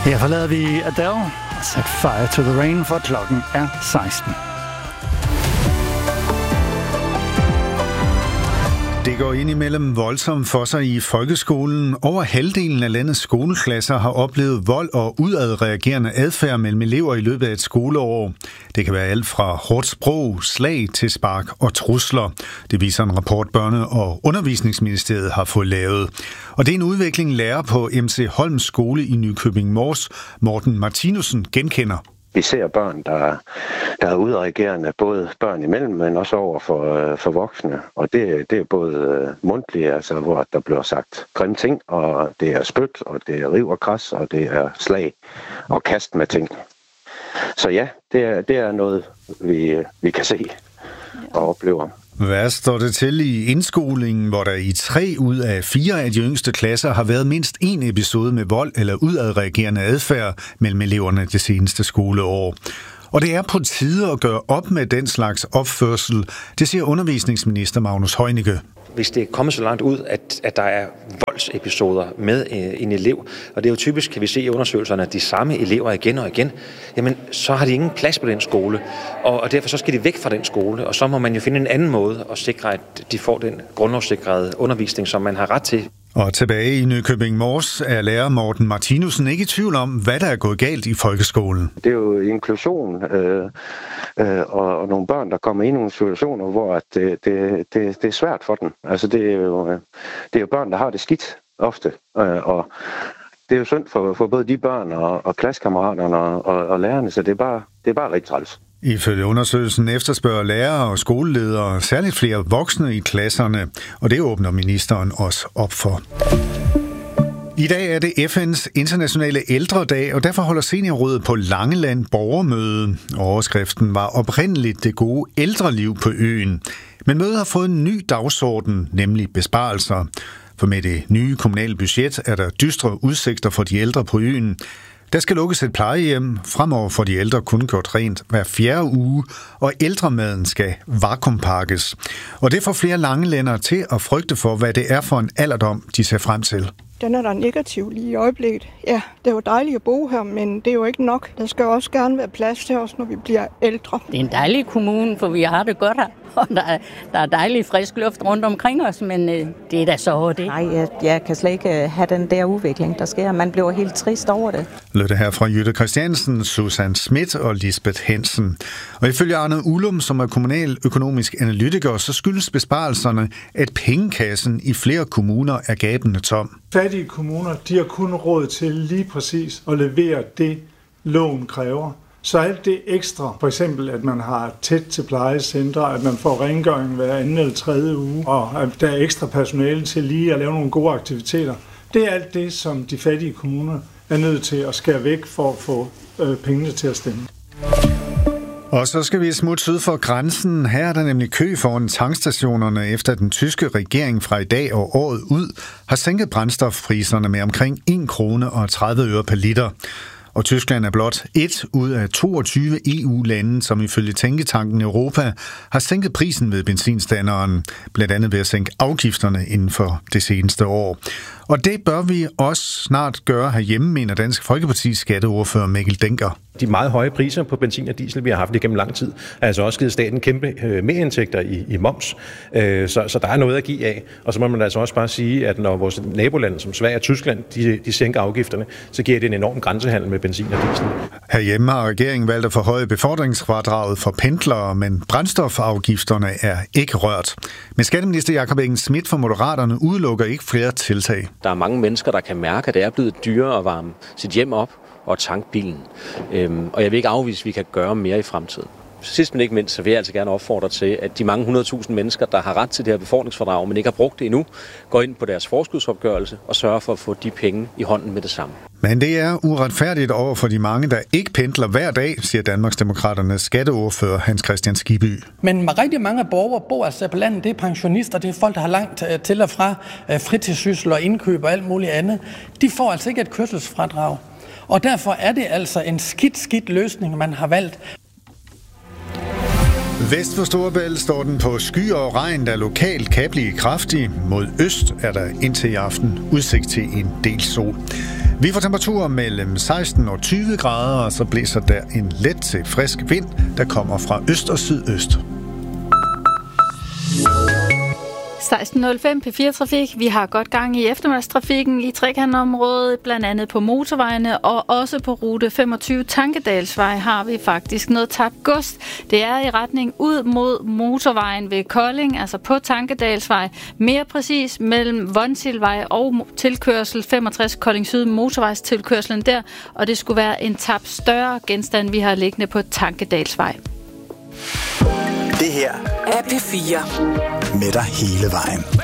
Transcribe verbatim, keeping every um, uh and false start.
Her forlader vi Adele og Set Fire to the Rain, for klokken er seksten. Det går indimellem voldsomt for sig i folkeskolen. Over halvdelen af landets skoleklasser har oplevet vold og udadreagerende adfærd mellem elever i løbet af et skoleår. Det kan være alt fra hårdt sprog, slag til spark og trusler. Det viser en rapport, Børne- og Undervisningsministeriet har fået lavet. Og det er en udvikling, lærer på M C Holms skole i Nykøbing Mors, Morten Martinussen, genkender. Vi ser børn, der, der er udreagerende, både børn imellem, men også over for, for voksne. Og det, det er både mundtligt, altså hvor der bliver sagt grimme ting, og det er spyt, og det er riv og kras, og det er slag og kast med ting. Så ja, det er, det er noget, vi, vi kan se og oplever. Hvad står det til i indskolingen, hvor der i tre ud af fire af de yngste klasser har været mindst en episode med vold eller udadreagerende adfærd mellem eleverne det seneste skoleår? Og det er på tide at gøre op med den slags opførsel, det siger undervisningsminister Magnus Heunicke. Hvis det er kommet så langt ud, at, at der er voldsepisoder med en elev, og det er jo typisk, kan vi se i undersøgelserne, at de samme elever igen og igen, jamen så har de ingen plads på den skole, og, og derfor så skal de væk fra den skole, og så må man jo finde en anden måde at sikre, at de får den grundlovssikrede undervisning, som man har ret til. Og tilbage i Nykøbing Mors er lærer Morten Martinussen ikke i tvivl om, hvad der er gået galt i folkeskolen. Det er jo inklusion øh, øh, og, og nogle børn, der kommer ind i nogle situationer, hvor det, det, det, det er svært for dem. Altså det er, jo, det er jo børn, der har det skidt ofte, øh, og det er jo synd for, for både de børn og, og klassekammeraterne og, og, og lærerne, så det er bare, det er bare rigtig træls. Ifølge undersøgelsen efterspørger lærere og skoleledere særligt flere voksne i klasserne, og det åbner ministeren også op for. I dag er det F N's internationale ældredag, og derfor holder Seniorrådet på Langeland borgermøde. Overskriften var oprindeligt det gode ældreliv på øen. Men mødet har fået en ny dagsorden, nemlig besparelser. For med det nye kommunale budget er der dystre udsigter for de ældre på øen. Der skal lukkes et plejehjem. Fremover får de ældre kun gjort rent hver fjerde uge, og ældremaden skal vakuumpakkes. Og det får flere langelændere til at frygte for, hvad det er for en alderdom, de ser frem til. Den er der negativ lige i øjeblikket. Ja, det er jo dejligt at bo her, men det er jo ikke nok. Der skal også gerne være plads til os, når vi bliver ældre. Det er en dejlig kommune, for vi har det godt her. Og der er, der er dejlig frisk luft rundt omkring os, men øh, det er da så det. Nej, jeg, jeg kan slet ikke have den der udvikling, der sker. Man bliver helt trist over det. Lød det her fra Jytte Christiansen, Susanne Schmidt og Lisbeth Hansen. Og ifølge Arne Ullum, som er kommunaløkonomisk analytiker, så skyldes besparelserne, at pengekassen i flere kommuner er gabende tom. Fattige kommuner, de har kun råd til lige præcis at levere det, loven kræver. Så alt det ekstra, for eksempel at man har tæt til plejecentre, at man får rengøring hver anden eller tredje uge, og at der er ekstra personale til lige at lave nogle gode aktiviteter, det er alt det, som de fattige kommuner er nødt til at skære væk for at få øh, pengene til at stemme. Og så skal vi smutte syd for grænsen. Her er der nemlig kø foran tankstationerne, efter den tyske regering fra i dag og året ud har sænket brændstofpriserne med omkring en krone og tredive øre per liter. Og Tyskland er blot et ud af toogtyve E U-lande, som ifølge Tænketanken Europa har sænket prisen ved benzinstanderen, blandt andet ved at sænke afgifterne inden for det seneste år. Og det bør vi også snart gøre herhjemme, mener Dansk Folkepartis skatteordfører Mikkel Denker. De meget høje priser på benzin og diesel, vi har haft igennem lang tid, har altså også givet staten kæmpe øh, merindtægter i, i moms. Øh, så, så der er noget at give af. Og så må man altså også bare sige, at når vores nabolande som Sverige og Tyskland, de, de sænker afgifterne, så giver det en enorm grænsehandel med benzin og diesel. Herhjemme har regeringen valgt at forhøje befordringsfradraget for pendlere, men brændstofafgifterne er ikke rørt. Men skatteminister Jakob Engel-Schmidt fra Moderaterne udelukker ikke flere tiltag. Der er mange mennesker, der kan mærke, at det er blevet dyrere at varme sit hjem op og tanke bilen. Øhm, og jeg vil ikke afvise, at vi kan gøre mere i fremtiden. Sidst men ikke mindst, så vil jeg altså gerne opfordre til, at de mange hundredtusind mennesker, der har ret til det her befordringsfradrag, men ikke har brugt det endnu, går ind på deres forskudsopgørelse og sørger for at få de penge i hånden med det samme. Men det er uretfærdigt over for de mange, der ikke pendler hver dag, siger Danmarksdemokraternes skatteordfører Hans Christian Skibby. Men rigtig mange borgere bor altså på landet. Det er pensionister, det er folk, der har langt til og fra fritidssyssel og indkøb og alt muligt andet. De får altså ikke et kørselsfradrag. Og derfor er det altså en skidt, skidt løsning, man har valgt. Vest for Storebælt står den på skyer og regn, der lokalt kan blive kraftig. Mod øst er der indtil i aften udsigt til en del sol. Vi får temperaturer mellem seksten og tyve grader, og så blæser der en let til frisk vind, der kommer fra øst og sydøst. seksten nul fem P fire Trafik. Vi har godt gang i eftermiddagstrafikken i trekantområdet, blandt andet på motorvejene, og også på rute femogtyve Tankedalsvej har vi faktisk noget tabt gods. Det er i retning ud mod motorvejen ved Kolding, altså på Tankedalsvej. Mere præcis mellem Vonsilvej og tilkørsel femogtres Kolding Syd, motorvejstilkørslen der, og det skulle være en tabt større genstand, vi har liggende på Tankedalsvej. Det her er P fire. Med dig hele vejen.